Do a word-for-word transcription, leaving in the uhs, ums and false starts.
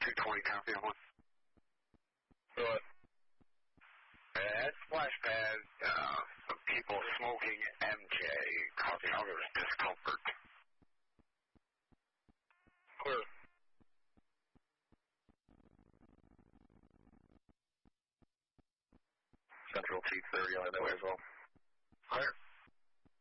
two twenty, copy on one. Good. At splash pad, uh, some people smoking M J causing others discomfort. Clear. Central T thirty on that way as well. Clear.